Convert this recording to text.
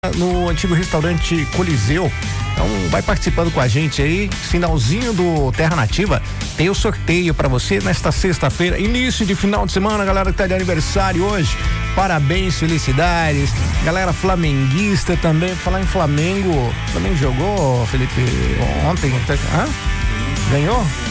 no antigo restaurante Coliseu. Então vai participando com a gente aí, finalzinho do Terra Nativa, tem o sorteio pra você nesta sexta-feira, início de final de semana, galera que tá de aniversário hoje, parabéns, felicidades, galera flamenguista também. Falar em Flamengo jogou, Felipe, ontem, ganhou?